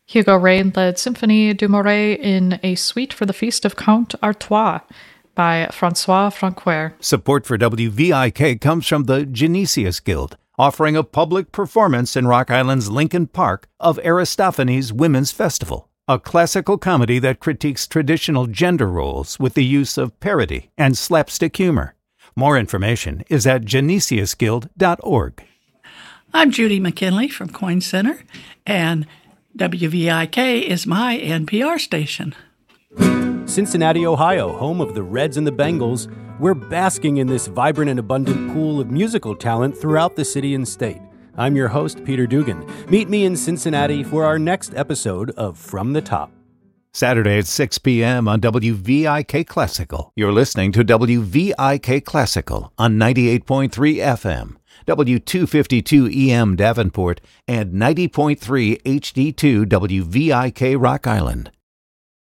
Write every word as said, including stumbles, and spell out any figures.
Hugo Rey led Symphonie du Marais in a suite for the Feast of Count Artois by Francois Francoeur. Support for W V I K comes from the Genesius Guild, offering a public performance in Rock Island's Lincoln Park of Aristophanes Women's Festival, a classical comedy that critiques traditional gender roles with the use of parody and slapstick humor. More information is at genesius guild dot org. I'm Judy McKinley from Coin Center, and W V I K is my N P R station. Cincinnati, Ohio, home of the Reds and the Bengals, we're basking in this vibrant and abundant pool of musical talent throughout the city and state. I'm your host, Peter Dugan. Meet me in Cincinnati for our next episode of From the Top. Saturday at six p.m. on W V I K Classical. You're listening to W V I K Classical on ninety-eight point three F M. W two fifty-two E M Davenport, and ninety point three H D two W V I K Rock Island.